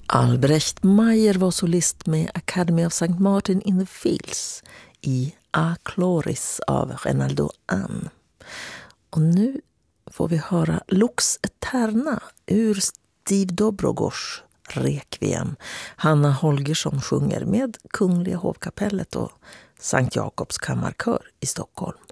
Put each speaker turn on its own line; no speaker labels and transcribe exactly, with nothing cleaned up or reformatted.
Albrecht Meyer var solist med Academy of Saint Martin in the Fields i A Chloris av Renaldo Ann. Och nu får vi höra Lux Eterna ur Steve Dobrogors Requiem. Hanna Holgersson sjunger med Kungliga hovkapellet och Sankt Jakobs kammarkör i Stockholm.